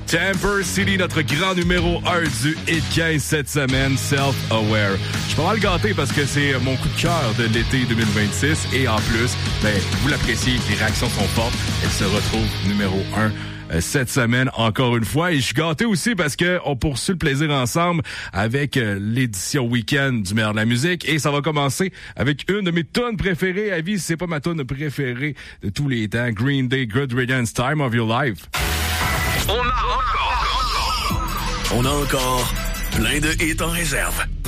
Tamper City, notre grand numéro 1 du Hit 15 cette semaine, Self-Aware. Je suis pas mal gâté parce que c'est mon coup de cœur de l'été 2026 et en plus, vous l'appréciez, les réactions sont fortes. Elle se retrouve numéro 1 cette semaine encore une fois. Et je suis gâté aussi parce que on poursuit le plaisir ensemble avec l'édition week-end du meilleur de la musique. Et ça va commencer avec une de mes tunes préférées à vie. Si c'est pas ma tune préférée de tous les temps, Green Day, Good Riddance, Time of Your Life. On a encore plein de hits en réserve.